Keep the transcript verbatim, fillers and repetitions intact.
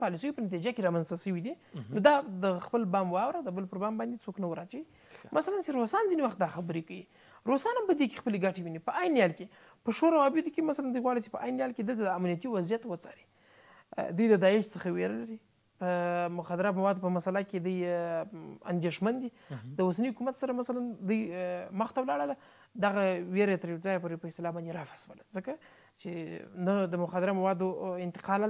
پالیسیو په نتیجه کې رامنځته شوي دي نو دا د خپل بام واوره د بل پر بام باندې څوک نه وراچوي مثلا چې روسان ځینې وخت دا خبرې کوي روسان هم په دې کې خپلې ګټې ویني په عین حال کې په شور او عبیدو کې مثلا دوی غواړي چې په عین حال کې دلته د امنیتي وضعیت وڅاري دوی د داعش څخه ویره لري په مخدره موادو په مسله کې دوی اندېښمن دي د اوسني حکومت سره مثلا دوی مخ ته ولاړله دغه ویره تر یو ځایه پورې په اصطلاح باندې رافع شوله ځکه چې نه د مخدره موادو انتقال